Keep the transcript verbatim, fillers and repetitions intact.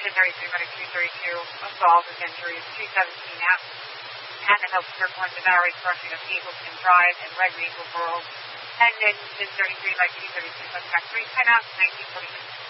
ten thirty-three medic two thirty-two, assault with injuries, two seventeen out, and the healthcare point the battery crushing of Eagleston Drive and Red Maple Borough, and then ten thirty-three by two thirty-two, suspect three ten out, nineteen forty-two.